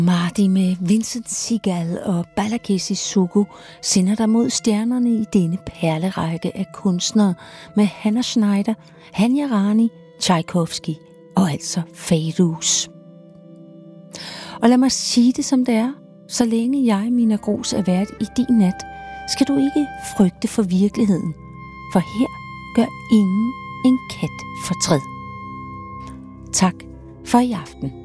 Marty med Vincent Segal og Balaji Sugu sender dig mod stjernerne i denne perlerække af kunstnere med Hannah Schneider, Hanya Rani, Tchaikovsky og altså Fairuz. Og lad mig sige det som det er, så længe jeg, Mina Gros, er vært i din nat, skal du ikke frygte for virkeligheden, for her gør ingen en kat fortræd. Tak for i aften.